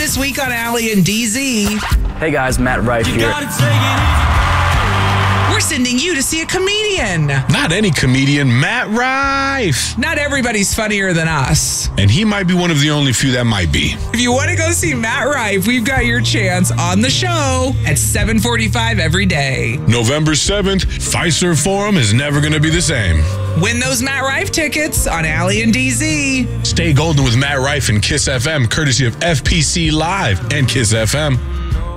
This week on Allie and DZ, Hey guys, Matt Rife here. we're sending you to see a comedian. Not any comedian, Matt Rife. Not everybody's funnier than us. And he might be one of the only few that might be. If you want to go see Matt Rife, we've got your chance on the show at 7:45 every day. November 7th, Fiserv Forum is never going to be the same. Win those Matt Rife tickets on Allie and DZ. Stay golden with Matt Rife and Kiss FM, courtesy of FPC Live and Kiss FM.